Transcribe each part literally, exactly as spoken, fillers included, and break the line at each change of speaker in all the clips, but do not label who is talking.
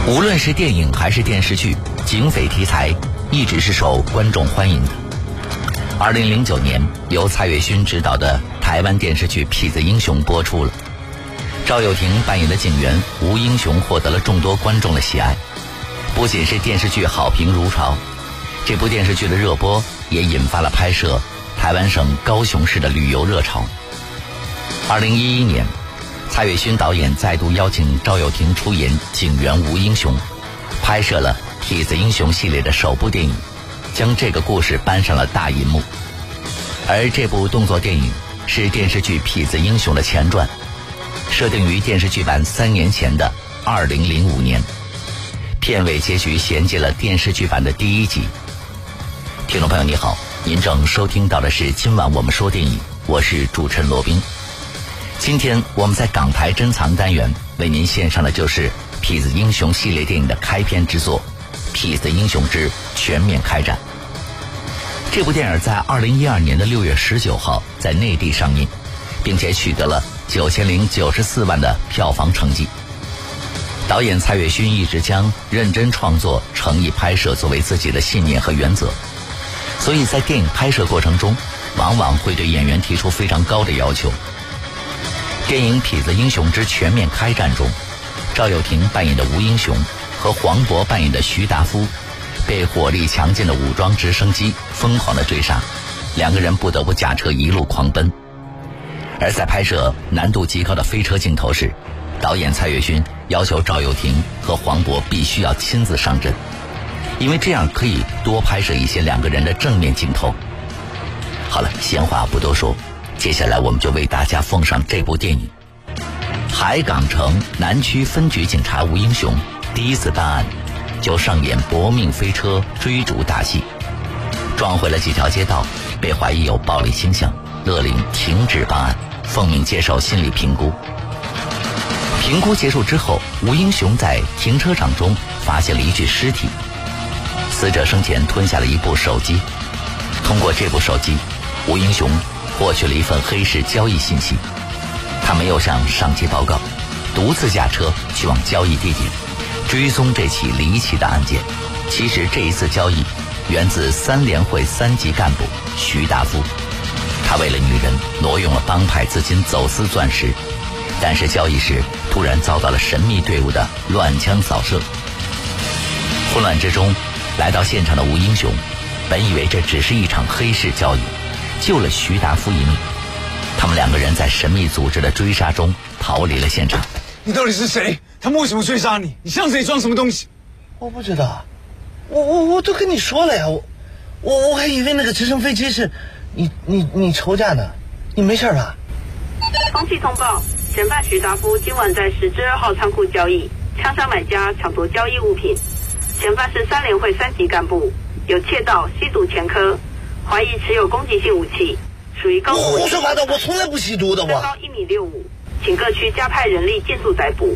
无论是电影还是电视剧，警匪题材一直是受观众欢迎的。二零零九年，由蔡岳勋执导的台湾电视剧《痞子英雄》播出了，赵又廷扮演的警员吴英雄获得了众多观众的喜爱。不仅是电视剧好评如潮，这部电视剧的热播也引发了拍摄台湾省高雄市的旅游热潮。二零一一年，蔡岳勋导演再度邀请赵又廷出演警员吴英雄，拍摄了《痞子英雄》系列的首部电影，将这个故事搬上了大银幕。而这部动作电影是电视剧《痞子英雄》的前传，设定于电视剧版三年前的二零零五年。片尾结局衔接了电视剧版的第一集。听众朋友你好，您正收听到的是今晚我们说电影，我是主持人罗宾。今天我们在港台珍藏单元为您献上的就是《痞子英雄》系列电影的开篇之作《痞子英雄之全面开战》。这部电影在二零一二年的六月十九号在内地上映，并且取得了九千零九十四万的票房成绩。导演蔡岳勋一直将认真创作、诚意拍摄作为自己的信念和原则，所以在电影拍摄过程中往往会对演员提出非常高的要求。电影《痞子英雄之全面开战》中，赵又廷扮演的吴英雄和黄渤扮演的徐达夫被火力强劲的武装直升机疯狂地追杀，两个人不得不驾车一路狂奔。而在拍摄难度极高的飞车镜头时，导演蔡岳勋要求赵又廷和黄渤必须要亲自上阵，因为这样可以多拍摄一些两个人的正面镜头。好了，闲话不多说，接下来我们就为大家奉上这部电影。海港城南区分局警察吴英雄第一次办案就上演搏命飞车追逐大戏，撞毁了几条街道，被怀疑有暴力倾向，勒令停止办案，奉命接受心理评估。评估结束之后，吴英雄在停车场中发现了一具尸体，死者生前吞下了一部手机。通过这部手机，吴英雄获取了一份黑市交易信息。他没有向上级报告，独自驾车去往交易地点，追踪这起离奇的案件。其实这一次交易源自三联会三级干部徐达夫，他为了女人挪用了帮派资金走私钻石，但是交易时突然遭到了神秘队伍的乱枪扫射。混乱之中，来到现场的吴英雄本以为这只是一场黑市交易，救了徐达夫一命。他们两个人在神秘组织的追杀中逃离了现场。
你到底是谁？他们为什么追杀你？你向谁装什么东西？
我不知道，我我我都跟你说了呀，我我我还以为那个直升飞机是你你你仇家呢，你没事吧？
空气通报，嫌犯徐达夫今晚在十之二号仓库交易，枪杀买家，抢夺交易物品。嫌犯是三联会三级干部，有窃盗、吸毒前科，怀疑持有攻击性武器，属于高
我胡说八道，我从来不吸毒的。我
身高一米六五，请各区加派人力尽速逮捕。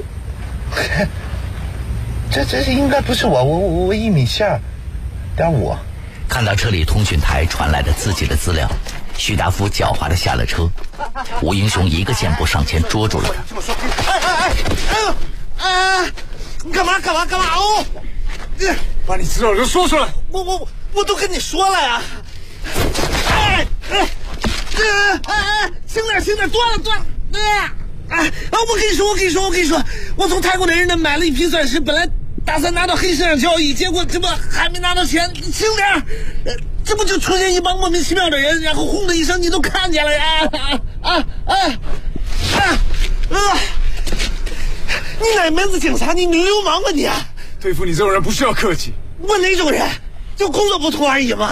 这这应该不是我，我我我一米七二点五。
看到车里通讯台传来的自己的资料，徐达夫狡猾地下了车。吴英雄一个箭步上前捉住了他。
这么说，哎哎哎哎哎，你干嘛干嘛干嘛哦？
把你知道的都说出来。
我我我都跟你说了呀。哎哎哎哎，轻点轻点，断了断了。哎哎啊！我跟你说我跟你说我跟你说，我从泰国那人那买了一批钻石，本来打算拿到黑市上交易，结果这不还没拿到钱，轻点儿，呃，这不就出现一帮莫名其妙的人，然后轰的一声，你都看见了呀！啊啊啊啊！啊你哪门子警察？你女流氓吧你！
对付你这种人不需要客气。
我哪种人？就工作不同而已嘛。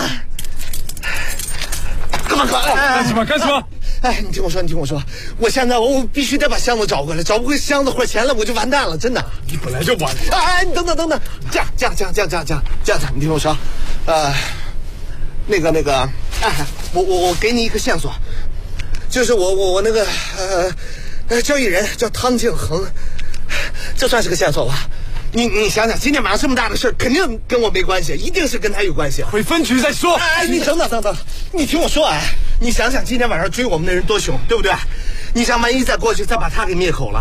干嘛干嘛？
干什么干什么？
哎，你听我说，你听我说，我现在我我必须得把箱子找回来，找不回箱子或者钱了，我就完蛋了，真的。
你本来就完。
哎哎，你等等等等，这样这样这样这样这样这样这样子，你听我说，呃，那个那个，哎，我我我给你一个线索，就是我我我那个呃交易人叫汤庆恒，这算是个线索吧？你你想想，今天晚上这么大的事儿，肯定跟我没关系，一定是跟他有关系。
回分局再说。
哎，你等等等等，你听我说，哎，你想想今天晚上追我们的人多凶，对不对？你想万一再过去再把他给灭口了，